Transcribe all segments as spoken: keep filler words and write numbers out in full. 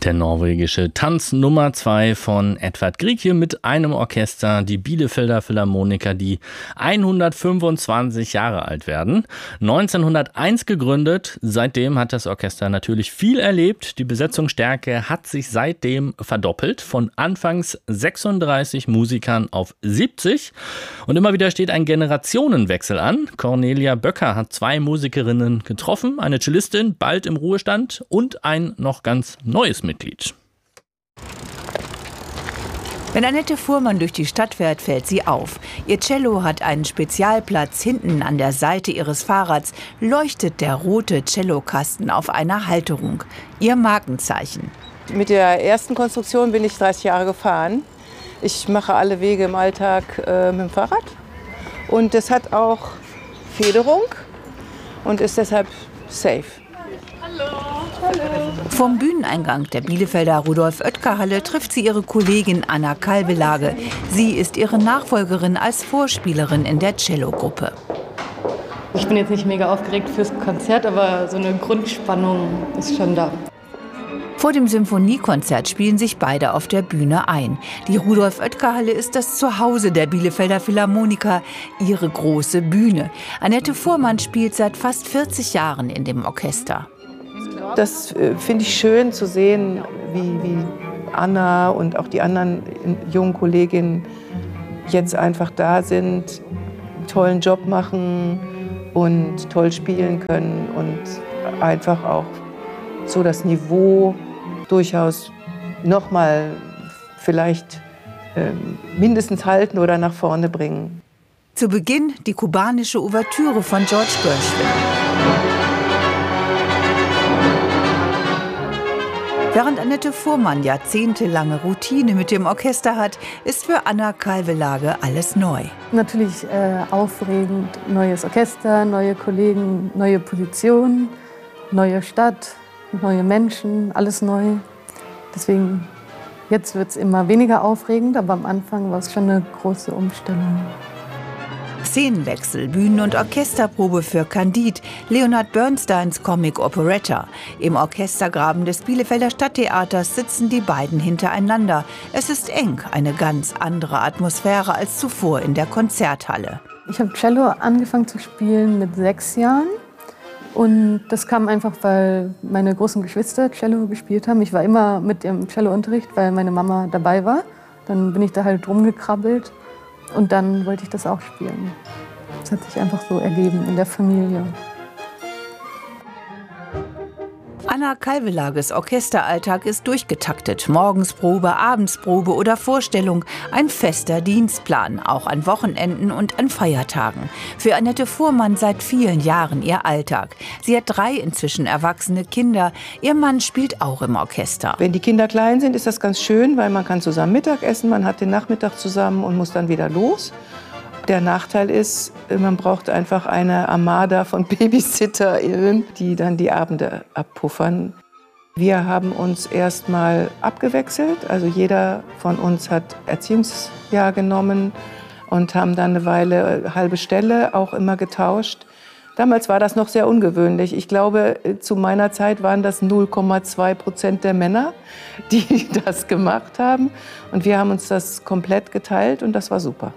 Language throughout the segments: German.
Der norwegische Tanz Nummer zwei von Edvard Grieg hier mit einem Orchester, die Bielefelder Philharmoniker, die hundertfünfundzwanzig Jahre alt werden. neunzehnhunderteins gegründet, seitdem hat das Orchester natürlich viel erlebt. Die Besetzungsstärke hat sich seitdem verdoppelt, von anfangs sechsunddreißig Musikern auf siebzig. Und immer wieder steht ein Generationenwechsel an. Cornelia Böcker hat zwei Musikerinnen getroffen, eine Cellistin, bald im Ruhestand, und ein noch ganz neues Mitglied. Wenn Annette Fuhrmann durch die Stadt fährt, fällt sie auf. Ihr Cello hat einen Spezialplatz hinten an der Seite ihres Fahrrads, leuchtet der rote Cellokasten auf einer Halterung. Ihr Markenzeichen. Mit der ersten Konstruktion bin ich dreißig Jahre gefahren. Ich mache alle Wege im Alltag äh, mit dem Fahrrad. Und es hat auch Federung und ist deshalb safe. Hallo. Vom Bühneneingang der Bielefelder Rudolf-Oetker-Halle trifft sie ihre Kollegin Anna Kalvelage. Sie ist ihre Nachfolgerin als Vorspielerin in der Cello-Gruppe. Ich bin jetzt nicht mega aufgeregt fürs Konzert, aber so eine Grundspannung ist schon da. Vor dem Symphoniekonzert spielen sich beide auf der Bühne ein. Die Rudolf-Oetker-Halle ist das Zuhause der Bielefelder Philharmoniker, ihre große Bühne. Annette Fuhrmann spielt seit fast vierzig Jahren in dem Orchester. Das äh, finde ich schön zu sehen, wie, wie Anna und auch die anderen jungen Kolleginnen jetzt einfach da sind, einen tollen Job machen und toll spielen können und einfach auch so das Niveau durchaus noch mal vielleicht äh, mindestens halten oder nach vorne bringen. Zu Beginn die kubanische Ouvertüre von George Gershwin. Während Annette Fuhrmann jahrzehntelange Routine mit dem Orchester hat, ist für Anna Kalvelage alles neu. Natürlich äh, aufregend, neues Orchester, neue Kollegen, neue Position, neue Stadt, neue Menschen, alles neu. Deswegen, jetzt wird es immer weniger aufregend, aber am Anfang war es schon eine große Umstellung. Szenenwechsel, Bühnen- und Orchesterprobe für Candide, Leonard Bernsteins Comic Operetta. Im Orchestergraben des Bielefelder Stadttheaters sitzen die beiden hintereinander. Es ist eng, eine ganz andere Atmosphäre als zuvor in der Konzerthalle. Ich habe Cello angefangen zu spielen mit sechs Jahren. Und das kam einfach, weil meine großen Geschwister Cello gespielt haben. Ich war immer mit im Cellounterricht, weil meine Mama dabei war. Dann bin ich da halt rumgekrabbelt. Und dann wollte ich das auch spielen. Das hat sich einfach so ergeben in der Familie. Anna Kalvelages Orchesteralltag ist durchgetaktet. Morgens Probe, abends Probe oder Vorstellung. Ein fester Dienstplan, auch an Wochenenden und an Feiertagen. Für Annette Fuhrmann seit vielen Jahren ihr Alltag. Sie hat drei inzwischen erwachsene Kinder. Ihr Mann spielt auch im Orchester. Wenn die Kinder klein sind, ist das ganz schön, weil man kann zusammen Mittag essen, man hat den Nachmittag zusammen und muss dann wieder los. Der Nachteil ist, man braucht einfach eine Armada von BabysitterInnen, die dann die Abende abpuffern. Wir haben uns erst mal abgewechselt, also jeder von uns hat Erziehungsjahr genommen und haben dann eine Weile halbe Stelle auch immer getauscht. Damals war das noch sehr ungewöhnlich. Ich glaube, zu meiner Zeit waren das null Komma zwei Prozent der Männer, die das gemacht haben. Und wir haben uns das komplett geteilt und das war super.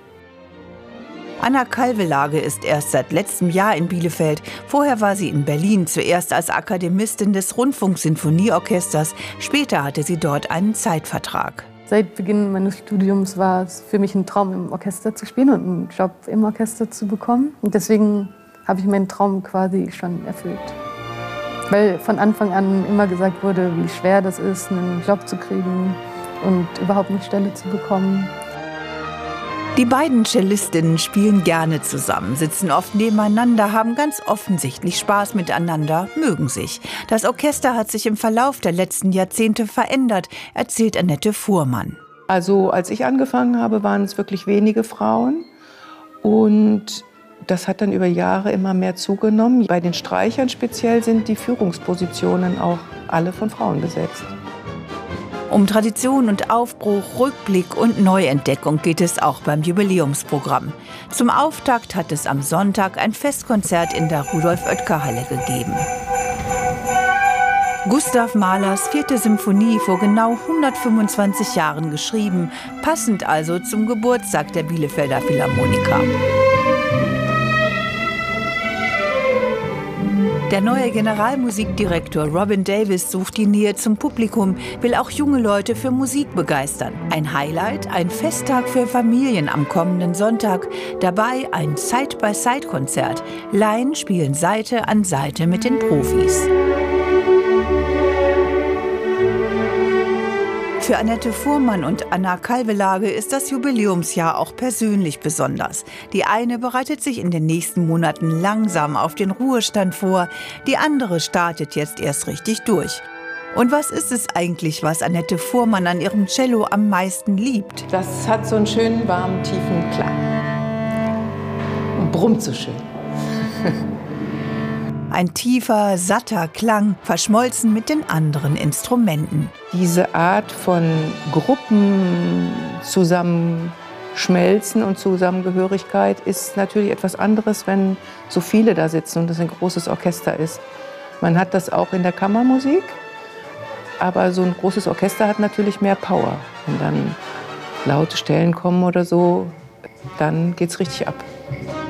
Anna Kalvelage ist erst seit letztem Jahr in Bielefeld. Vorher war sie in Berlin, zuerst als Akademistin des Rundfunksinfonieorchesters. Später hatte sie dort einen Zeitvertrag. Seit Beginn meines Studiums war es für mich ein Traum, im Orchester zu spielen und einen Job im Orchester zu bekommen. Und deswegen habe ich meinen Traum quasi schon erfüllt. Weil von Anfang an immer gesagt wurde, wie schwer das ist, einen Job zu kriegen und überhaupt eine Stelle zu bekommen. Die beiden Cellistinnen spielen gerne zusammen, sitzen oft nebeneinander, haben ganz offensichtlich Spaß miteinander, mögen sich. Das Orchester hat sich im Verlauf der letzten Jahrzehnte verändert, erzählt Annette Fuhrmann. Also als ich angefangen habe, waren es wirklich wenige Frauen. Und das hat dann über Jahre immer mehr zugenommen. Bei den Streichern speziell sind die Führungspositionen auch alle von Frauen besetzt. Um Tradition und Aufbruch, Rückblick und Neuentdeckung geht es auch beim Jubiläumsprogramm. Zum Auftakt hat es am Sonntag ein Festkonzert in der Rudolf-Oetker-Halle gegeben. Gustav Mahlers vierte Symphonie vor genau hundertfünfundzwanzig Jahren geschrieben, passend also zum Geburtstag der Bielefelder Philharmoniker. Der neue Generalmusikdirektor Robin Davis sucht die Nähe zum Publikum, will auch junge Leute für Musik begeistern. Ein Highlight, ein Festtag für Familien am kommenden Sonntag. Dabei ein Side-by-Side-Konzert. Laien spielen Seite an Seite mit den Profis. Für Annette Fuhrmann und Anna Kalvelage ist das Jubiläumsjahr auch persönlich besonders. Die eine bereitet sich in den nächsten Monaten langsam auf den Ruhestand vor, die andere startet jetzt erst richtig durch. Und was ist es eigentlich, was Annette Fuhrmann an ihrem Cello am meisten liebt? Das hat so einen schönen, warmen, tiefen Klang. Und brummt so schön. Ein tiefer, satter Klang, verschmolzen mit den anderen Instrumenten. Diese Art von Gruppen zusammenschmelzen und Zusammengehörigkeit ist natürlich etwas anderes, wenn so viele da sitzen und es ein großes Orchester ist. Man hat das auch in der Kammermusik, aber so ein großes Orchester hat natürlich mehr Power. Wenn dann laute Stellen kommen oder so, dann geht's richtig ab.